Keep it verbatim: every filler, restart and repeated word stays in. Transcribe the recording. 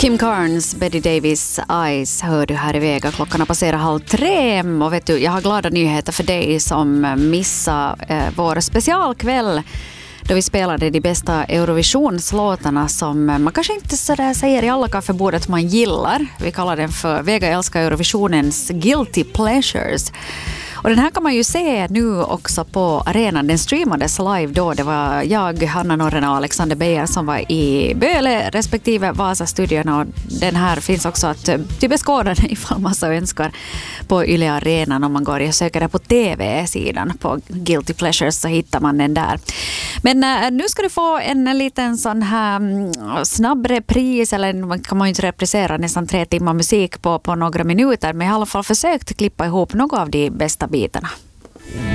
Kim Carnes, Betty Davis Eyes hör du här i Vega. Klockan har passerat halv tre och vet du, jag har glada nyheter för dig som missar eh, vår specialkväll då vi spelade de bästa Eurovisionslåtarna som man kanske inte så där säger i alla kaffebordet man gillar. Vi kallar den för Vega älskar Eurovisionens Guilty Pleasures. Och den här kan man ju se nu också på arenan. Den streamades live då. Det var jag, Hanna Norren och Alexander Beijer som var i Böle respektive Vasa-studion. Och den här finns också att till beskåda ifall man så önskar på Yle Arenan. Om man går och söker det på T V-sidan på Guilty Pleasures så hittar man den där. Men äh, nu ska du få en liten sån här mm, snabb repris. Eller man kan man ju inte reprisera nästan tre timmar musik på, på några minuter. Men jag har i alla fall försökt klippa ihop några av de bästa bitarna.